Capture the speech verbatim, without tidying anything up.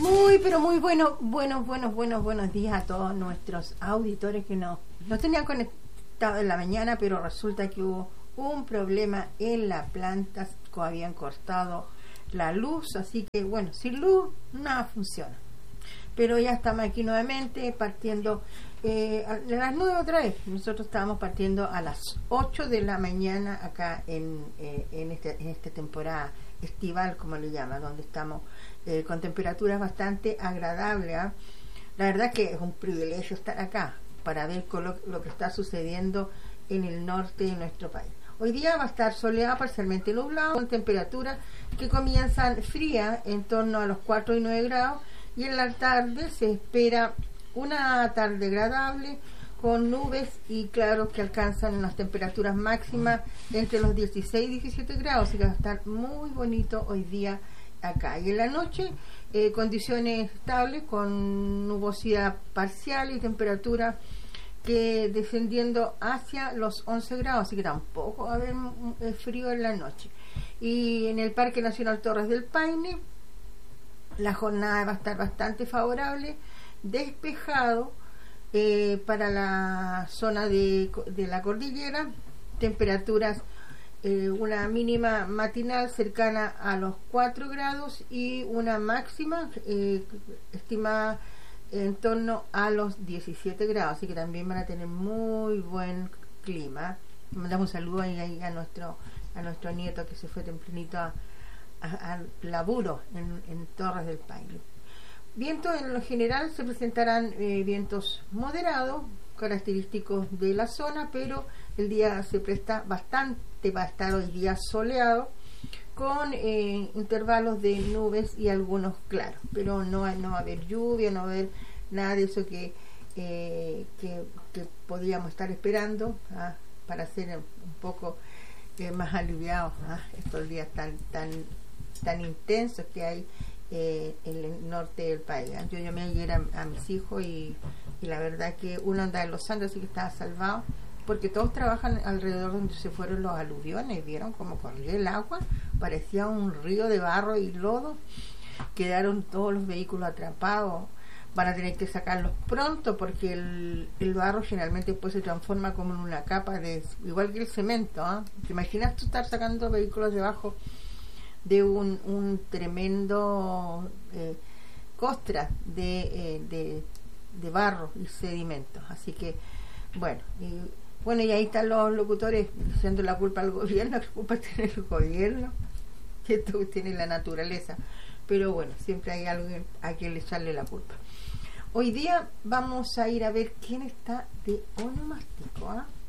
Muy, pero muy bueno, buenos, buenos, buenos, buenos días a todos nuestros auditores que no, no tenían conectado en la mañana, pero resulta que hubo un problema en la planta, habían cortado la luz, así que bueno, sin luz nada funciona. Pero ya estamos aquí nuevamente partiendo eh, a las nueve otra vez. Nosotros estábamos partiendo a las ocho de la mañana acá en, eh, en, este, en esta temporada estival, como le llaman, donde estamos eh, con temperaturas bastante agradables. ¿eh? La verdad que es un privilegio estar acá para ver lo, lo que está sucediendo en el norte de nuestro país. Hoy día va a estar soleado, parcialmente nublado, con temperaturas que comienzan frías en torno a los cuatro y nueve grados, y en la tarde se espera una tarde agradable con nubes y claros que alcanzan unas temperaturas máximas entre los dieciséis y diecisiete grados, así que va a estar muy bonito hoy día acá. Y en la noche eh, condiciones estables con nubosidad parcial y temperatura que descendiendo hacia los once grados, así que tampoco va a haber eh, frío en la noche. Y en el Parque Nacional Torres del Paine la jornada va a estar bastante favorable, despejado eh, para la zona de, de la cordillera, temperaturas eh, una mínima matinal cercana a los cuatro grados y una máxima eh, estimada en torno a los diecisiete grados, así que también van a tener muy buen clima. Mandamos un saludo ahí, ahí a nuestro a nuestro nieto que se fue tempranito a al laburo en, en Torres del Paine. Vientos en lo general se presentarán eh, vientos moderados, característicos de la zona, pero el día se presta bastante, va a estar hoy día soleado, con eh, intervalos de nubes y algunos claros, pero no, no va a haber lluvia, no va a haber nada de eso que, eh, que, que podríamos estar esperando ¿ah? para ser un poco eh, más aliviados ¿ah? estos días tan tan tan intensos que hay eh, en el norte del país. ¿eh? Yo llamé ayer a, a mis hijos y, y la verdad que uno anda en Los Andes, así que estaba salvado, porque todos trabajan alrededor donde se fueron los aluviones. Vieron cómo corría el agua, parecía un río de barro y lodo. Quedaron todos los vehículos atrapados. Van a tener que sacarlos pronto porque el, el barro generalmente después se transforma como en una capa de, igual que el cemento. ¿eh? ¿Te imaginas tú estar sacando vehículos debajo de un, un tremendo eh, costra de, eh, de, de barro y sedimentos? Así que bueno, y bueno, y ahí están los locutores echando la culpa al gobierno. ¿Qué culpa tiene el gobierno? Que esto tiene la naturaleza, pero bueno, siempre hay algo a quien le echarle la culpa. Hoy día vamos a ir a ver quién está de onomástico. ¿eh?